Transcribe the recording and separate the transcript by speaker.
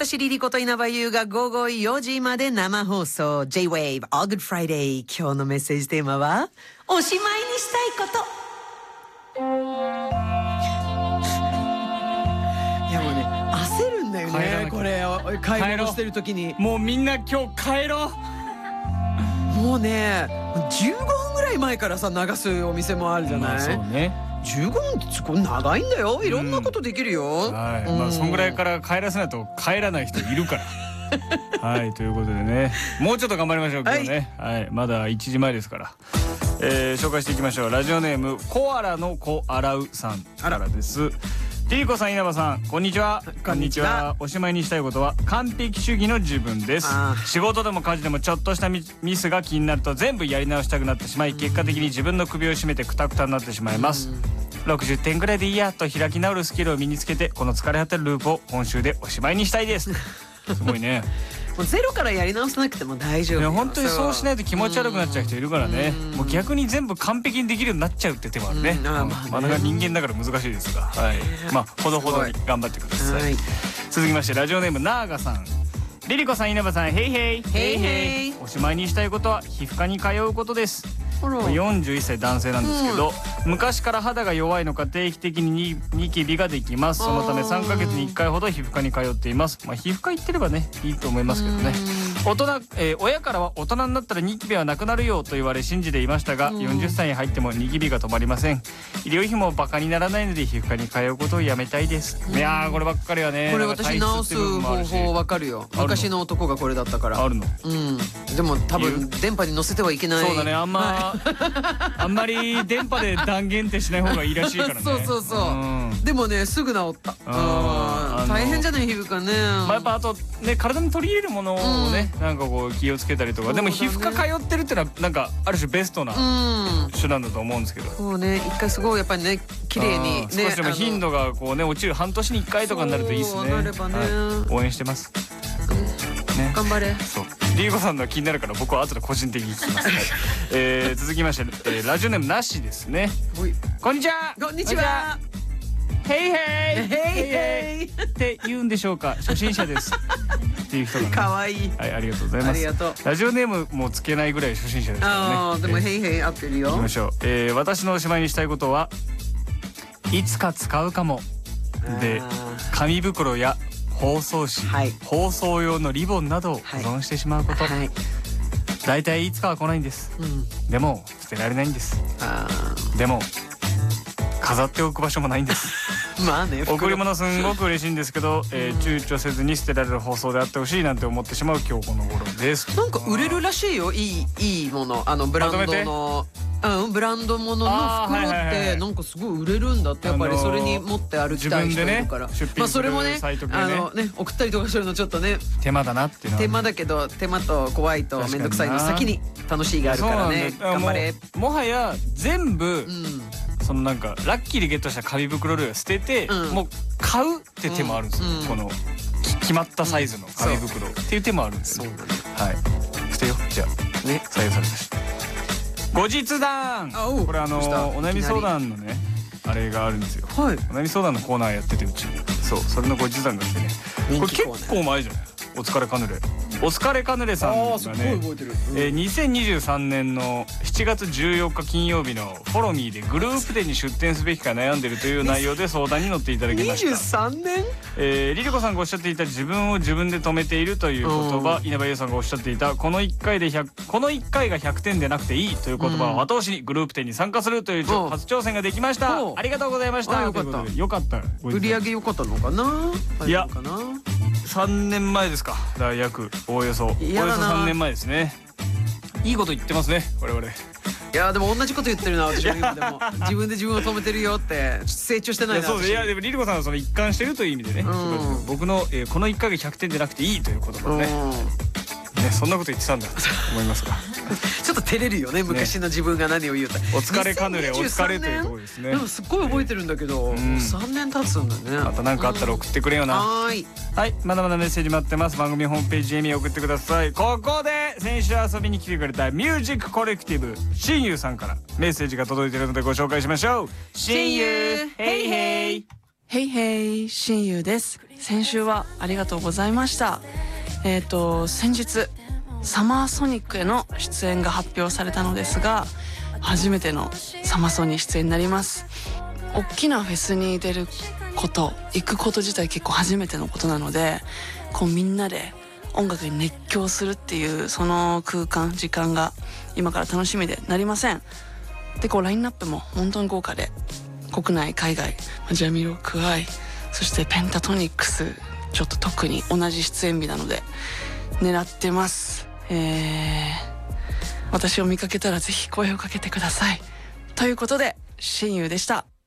Speaker 1: 越リリコと稲葉優が午後4時まで生放送 J-Wave All Good Friday。 今日のメッセージテーマはおしまいにしたいこと。いやもうね焦るんだよね、これ買い物してる時に。
Speaker 2: もうみんな今日帰ろ
Speaker 1: う。もうね15分ぐらい前からさ流すお店もあるじゃない。
Speaker 2: そうね、
Speaker 1: 15分ってこれ長いんだよ。いろんなことできるよ。
Speaker 2: はい、まあそんぐらいから帰らせないと帰らない人いるからはい、ということでね、もうちょっと頑張りましょう今日ね。はい、まだ1時前ですから、紹介していきましょう。ラジオネームコアラの子洗うさんからです。リリコさん、稲葉さん、こんにちは。
Speaker 1: こんにちは。
Speaker 2: おしまいにしたいことは完璧主義の自分です。仕事でも家事でもちょっとしたミスが気になると全部やり直したくなってしまい、結果的に自分の首を絞めてクタクタになってしまいます。60点ぐらいでいいやと開き直るスキルを身につけて、この疲れ果てるループを今週でおしまいにしたいです。すごいね。
Speaker 1: もうゼロからやり直さなくても大丈夫よ。
Speaker 2: 本当にそうしないと気持ち悪くなっちゃう人いるからね。もう逆に全部完璧にできるようになっちゃうって手もあるね。まだ人間だから難しいですが、はい、まあほどほどに頑張ってください。続きましてラジオネームナーガさん。リリコさん、稲葉さん、ヘイヘイ。
Speaker 1: ヘイヘイ。
Speaker 2: おしまいにしたいことは皮膚科に通うことです。41歳男性なんですけど、昔から肌が弱いのか定期的にニキビができます。そのため3ヶ月に1回ほど皮膚科に通っています。まあ皮膚科行ってればねいいと思いますけどね。親からは大人になったらニキビはなくなるよと言われ信じていましたが、40歳に入ってもニキビが止まりません。医療費もバカにならないので皮膚科に通うことをやめたいです。いやー、こればっかりはね。
Speaker 1: これ私直す方法わかるよ。昔の男がこれだったから。
Speaker 2: あるの。
Speaker 1: でも多分電波に載せてはいけない。
Speaker 2: そうだね、あんまり電波で断言ってしない方がいいらしいからね。
Speaker 1: そうそうそう。でもねすぐ治った。大変じゃない皮膚科ね。
Speaker 2: まあやっぱあとね、体に取り入れるものをね、なんかこう気をつけたりとか。でも皮膚科通ってるってのはなんかある種ベストな手段だと思うんですけど。
Speaker 1: そうね、一回すごいやっぱりね綺麗にね、
Speaker 2: 少しでも頻度がこうね落ちる、半年に1回とかになるといいですね。
Speaker 1: なればね、
Speaker 2: 応援してます。
Speaker 1: 頑張れ。
Speaker 2: そう、リーゴさんの気になるから僕は後で個人的に聞きます。続きまして、ラジオネームなしですね。こんにちは。
Speaker 1: こんにちは。
Speaker 2: ヘイヘイヘイヘイって言うんでしょうか。初心者ですっていう人がね。
Speaker 1: 可愛い。
Speaker 2: はい、ありがとうございます。
Speaker 1: ありがとう。
Speaker 2: ラジオネームもつけないぐらい初心者ですからね。
Speaker 1: でもヘイヘイ合ってるよ。
Speaker 2: 行きましょう。私のおしまいにしたいことはいつか使うかもで、紙袋や包装紙、包装用のリボンなどを保存してしまうこと。だいたいいつかは来ないんです。でも捨てられないんです。でも飾っておく場所もないんです。
Speaker 1: まあね、
Speaker 2: 贈り物すんごく嬉しいんですけど、躊躇せずに捨てられる包装であってほしいなんて思ってしまう今日この頃です。
Speaker 1: なんか売れるらしいよ、いいもの。ブランドのブランドものの袋ってなんかすごい売れるんだって。やっぱりそれに持って歩きたい人いるから、まあそれもね送ったりとかするのちょっとね
Speaker 2: 手間だなっていうのは。
Speaker 1: 手間だけど、手間と怖いと面倒くさいの先に楽しいがあるからね。頑張れ。
Speaker 2: もはや全部そのなんかラッキーでゲットした紙袋類を捨てて、もう買うって手もあるんですよ。この決まったサイズの紙袋っていう手もあるんですよね。はい、捨てよう。じゃあね、採用されました。後日談。これお悩み相談のねあれがあるんですよ。お悩み相談のコーナーやってて、うちそう、それの後日談があってね、これ結構前じゃない。お疲れカヌレ、お疲れカヌレさんがね、2023年の7月14日金曜日のフォロミーでグループ展に出展すべきか悩んでいるという内容で相談に乗っていただきました。
Speaker 1: 23年
Speaker 2: リリコさんがおっしゃっていた自分を自分で止めているという言葉、稲葉優さんがおっしゃっていたこの1回が100点でなくていいという言葉を後押しにグループ展に参加するという初挑戦ができました。ありがとうございました。よかった。
Speaker 1: 売り上げ良かったのかな。
Speaker 2: いや3年前ですか。約およそ3年前ですね。いいこと言ってますね我々。
Speaker 1: いやでも同じこと言ってるな私は。今でも自分で自分を止めてるよって成長してないな。
Speaker 2: そういやでもリリコさんはその一貫してるという意味でね、僕のこの1回が100点でなくていいという言葉をね、そんなこと言ってたんだと思いますが
Speaker 1: ちょっと照れるよね、昔の自分が何を言うと。
Speaker 2: お疲れカヌレ、お疲れというところですね。
Speaker 1: でもすっごい覚えてるんだけど、3年経つんだね。
Speaker 2: また何かあったら送ってくれよな。はい、まだまだメッセージ待ってます。番組ホームページへ送ってください。ここで先週遊びに来てくれたミュージックコレクティブ親友さんからメッセージが届いているのでご紹介しましょう。親友ヘイヘイ。
Speaker 3: ヘイヘイ親友です。先週はありがとうございました。先日サマーソニックへの出演が発表されたのですが、初めてのサマソニ出演になります。大きなフェスに出ること行くこと自体結構初めてのことなので、こうみんなで音楽に熱狂するっていうその空間時間が今から楽しみでなりません。でこうラインナップも本当に豪華で、国内海外ジャミロクワイ、そしてペンタトニックス、ちょっと特に同じ出演日なので狙ってます。私を見かけたらぜひ声をかけてください。ということで親友でした。